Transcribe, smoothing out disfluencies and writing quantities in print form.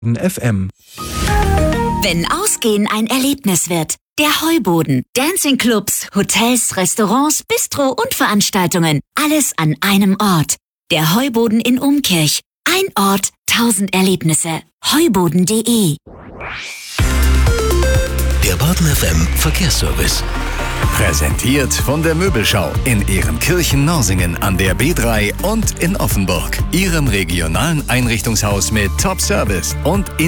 FM. Wenn Ausgehen ein Erlebnis wird. Der Heuboden. Dancing-Clubs, Hotels, Restaurants, Bistro und Veranstaltungen. Alles an einem Ort. Der Heuboden in Umkirch. Ein Ort, 1000 Erlebnisse. Heuboden.de. Der Baden FM Verkehrsservice. Präsentiert von der Möbelschau in Ehrenkirchen-Norsingen an der B3 und in Offenburg. Ihrem regionalen Einrichtungshaus mit Top-Service und